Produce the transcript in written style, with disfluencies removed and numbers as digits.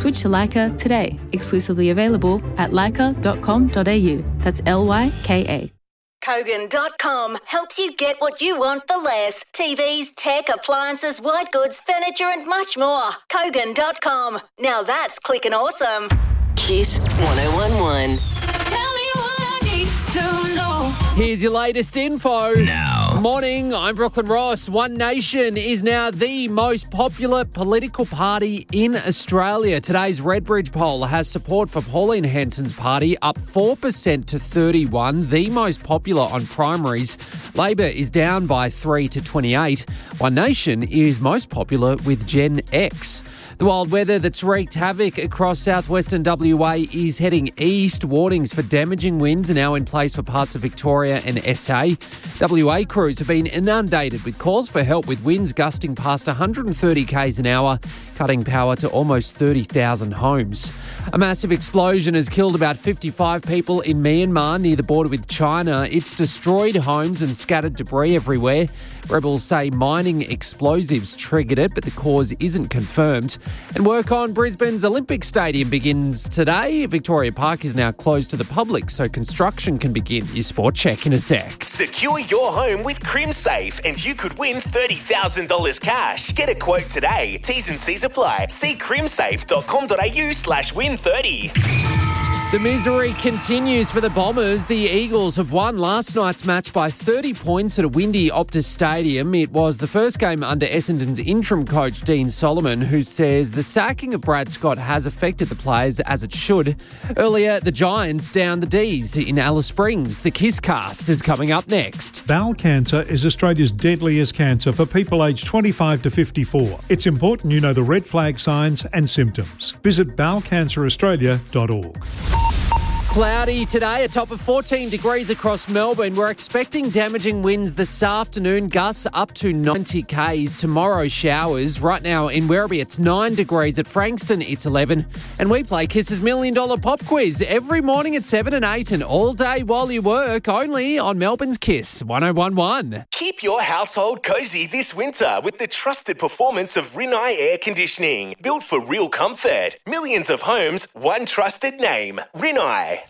Switch to Leica today. Exclusively available at leica.com.au. That's Lyka. Kogan.com helps you get what you want for less. TVs, tech, appliances, white goods, furniture and much more. Kogan.com. Now that's clicking awesome. Kiss 1011. Tell me what I need to know. Here's your latest info. Now. Morning, I'm Brooklyn Ross. One Nation is now the most popular political party in Australia. Today's Redbridge poll has support for Pauline Hanson's party up 4% to 31, the most popular on primaries. Labor is down by 3 to 28. One Nation is most popular with Gen X. The wild weather that's wreaked havoc across southwestern WA is heading east. Warnings for damaging winds are now in place for parts of Victoria and SA. WA crews have been inundated with calls for help with winds gusting past 130 k's an hour, cutting power to almost 30,000 homes. A massive explosion has killed about 55 people in Myanmar near the border with China. It's destroyed homes and scattered debris everywhere. Rebels say mining explosives triggered it, but the cause isn't confirmed. And work on Brisbane's Olympic Stadium begins today. Victoria Park is now closed to the public, so construction can begin. Your sport check in a sec. Secure your home with CrimSafe and you could win $30,000 cash. Get a quote today. T's and C's apply. See crimsafe.com.au/win30. The misery continues for the Bombers. The Eagles have won last night's match by 30 points at a windy Optus Stadium. It was the first game under Essendon's interim coach, Dean Solomon, who says the sacking of Brad Scott has affected the players as it should. Earlier, the Giants down the D's in Alice Springs. The Kiss Cast is coming up next. Bowel cancer is Australia's deadliest cancer for people aged 25 to 54. It's important you know the red flag signs and symptoms. Visit bowelcanceraustralia.org. Cloudy today, a top of 14 degrees across Melbourne. We're expecting damaging winds this afternoon, gusts up to 90 k's. Tomorrow, showers. Right now in Werribee, it's 9 degrees. At Frankston, it's 11. And we play Kiss's $1 Million Pop Quiz every morning at 7 and 8 and all day while you work, only on Melbourne's Kiss 1011. Keep your household cozy this winter with the trusted performance of Rinnai Air Conditioning. Built for real comfort. Millions of homes, one trusted name. Rinnai.